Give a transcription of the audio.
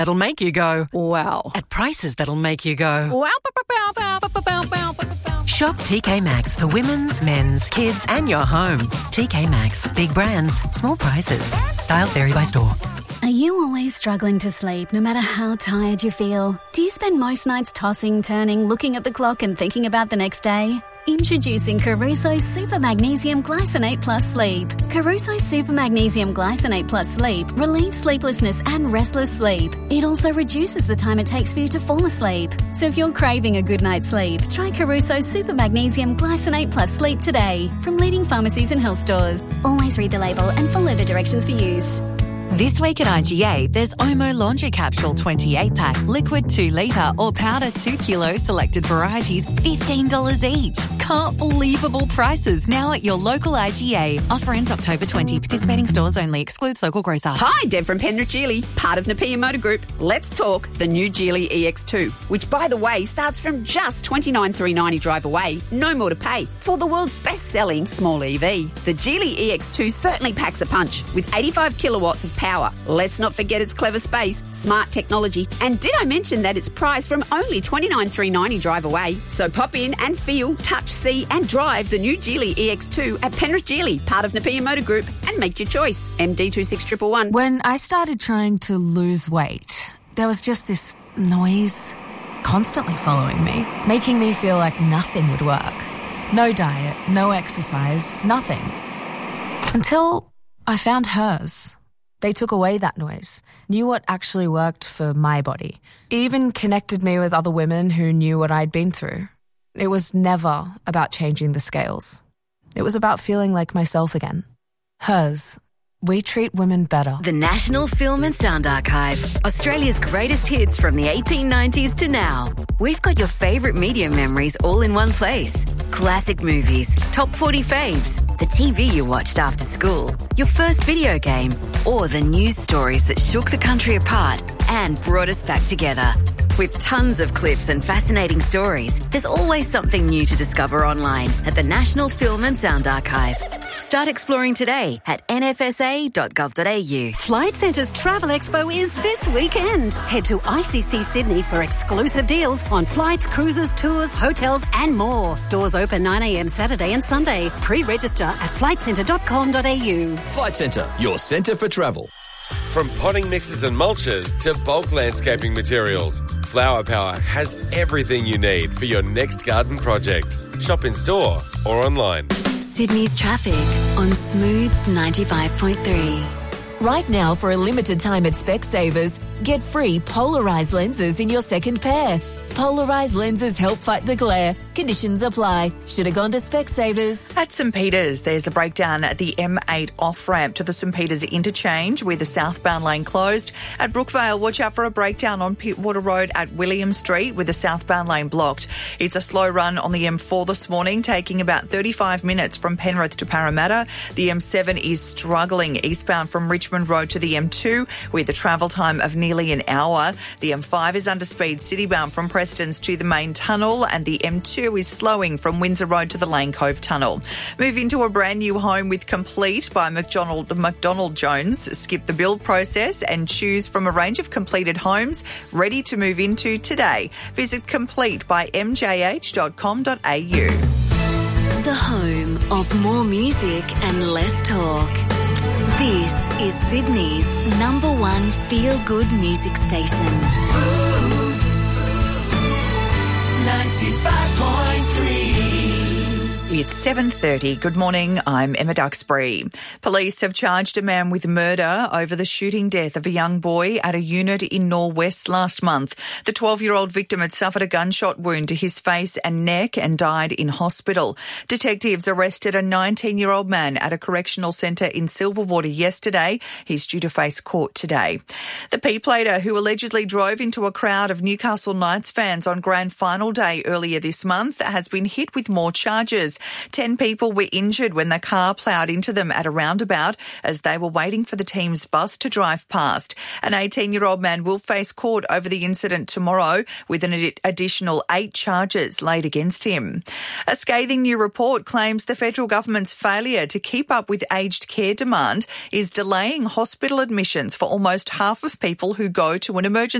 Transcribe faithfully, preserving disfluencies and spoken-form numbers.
that'll make you go. Wow. At prices that'll make you go. Wow. Bow, bow, bow, bow, bow, bow, bow. Shop T K Maxx for women's, men's, kids and your home. T K Maxx. Big brands, small prices. Styles vary by store. Are you always struggling to sleep no matter how tired you feel? Do you spend most nights tossing, turning, looking at the clock and thinking about the next day? Introducing Caruso Super Magnesium Glycinate Plus Sleep. Caruso Super Magnesium Glycinate Plus Sleep relieves sleeplessness and restless sleep. It also reduces the time it takes for you to fall asleep. So if you're craving a good night's sleep, try Caruso Super Magnesium Glycinate Plus Sleep today from leading pharmacies and health stores. Always read the label and follow the directions for use. This week at I G A, there's Omo Laundry Capsule twenty-eight pack, liquid two litre or powder two kilo selected varieties, fifteen dollars each. Can't believable prices now at your local I G A. Offer ends October twentieth. Participating stores only. Excludes local grocer. Hi, Deb from Penrith Geely, part of Napier Motor Group. Let's talk the new Geely E X two, which, by the way, starts from just twenty-nine thousand three hundred ninety drive away, no more to pay, for the world's best-selling small E V. The Geely E X two certainly packs a punch, with eighty-five kilowatts of power. Let's not forget its clever space, smart technology, and did I mention that it's priced from only twenty-nine thousand three hundred ninety drive away? So pop in and feel, touch, see and drive the new Geely E X two at Penrith Geely, part of Napier Motor Group, and make your choice. M D two six one one one. When I started trying to lose weight, there was just this noise constantly following me, making me feel like nothing would work. No diet, no exercise, nothing. Until I found hers. They took away that noise, knew what actually worked for my body, even connected me with other women who knew what I'd been through. It was never about changing the scales. It was about feeling like myself again. Hers. We treat women better. The National Film and Sound Archive. Australia's greatest hits from the eighteen nineties to now. We've got your favourite media memories all in one place. Classic movies, top forty faves, the T V you watched after school, your first video game, or the news stories that shook the country apart and brought us back together. With tons of clips and fascinating stories, there's always something new to discover online at the National Film and Sound Archive. Start exploring today at n f s a dot gov dot a u. Flight Centre's Travel Expo is this weekend. Head to I C C Sydney for exclusive deals on flights, cruises, tours, hotels and more. Doors open nine a m Saturday and Sunday. Pre-register at flight centre dot com dot a u. Flight Centre, your centre for travel. From potting mixes and mulches to bulk landscaping materials, Flower Power has everything you need for your next garden project. Shop in store or online. Sydney's traffic on Smooth ninety-five point three. Right now, for a limited time at Specsavers, get free polarised lenses in your second pair. Polarised lenses help fight the glare. Conditions apply. Should have gone to Specsavers. At St Peters, there's a breakdown at the M eight off-ramp to the St Peters interchange with the southbound lane closed. At Brookvale, watch out for a breakdown on Pittwater Road at William Street with the southbound lane blocked. It's a slow run on the M four this morning, taking about thirty-five minutes from Penrith to Parramatta. The M seven is struggling eastbound from Richmond Road to the M two with a travel time of nearly an hour. The M five is under speed citybound from Preston's to the main tunnel, and the M two is slowing from Windsor Road to the Lane Cove tunnel. Move into a brand new home with Complete by McDonald, McDonald Jones. Skip the build process and choose from a range of completed homes ready to move into today. Visit Complete by m j h dot com dot a u. The home of more music and less talk. This is Sydney's number one feel-good music station. ninety-five point three. It's seven thirty. Good morning. I'm Emma Duxbury. Police have charged a man with murder over the shooting death of a young boy at a unit in Norwest last month. The twelve-year-old victim had suffered a gunshot wound to his face and neck and died in hospital. Detectives arrested a nineteen-year-old man at a correctional centre in Silverwater yesterday. He's due to face court today. The P-plater who allegedly drove into a crowd of Newcastle Knights fans on grand final day earlier this month has been hit with more charges. Ten people were injured when the car ploughed into them at a roundabout as they were waiting for the team's bus to drive past. An eighteen-year-old man will face court over the incident tomorrow with an ad- additional eight charges laid against him. A scathing new report claims the federal government's failure to keep up with aged care demand is delaying hospital admissions for almost half of people who go to an emergency